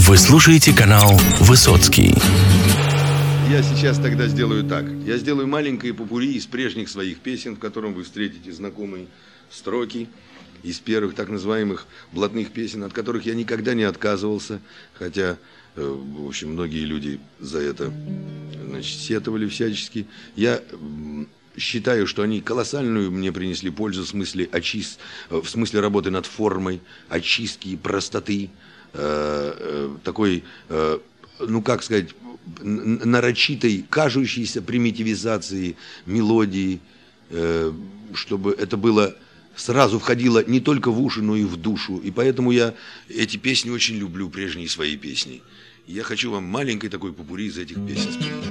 Вы слушаете канал Высоцкий. Я сейчас тогда сделаю так. Я сделаю маленькое попурри из прежних своих песен, в котором вы встретите знакомые строки из первых так называемых блатных песен, от которых я никогда не отказывался, хотя, в общем, многие люди за это, значит, сетовали всячески. Я считаю, что они колоссальную мне принесли пользу в смысле работы над формой, очистки и простоты, такой, ну как сказать, нарочитой, кажущейся примитивизации мелодии, чтобы это было сразу входило не только в уши, но и в душу. И поэтому я эти песни очень люблю, прежние свои песни. И я хочу вам маленькой такой попурри из этих песен спеть.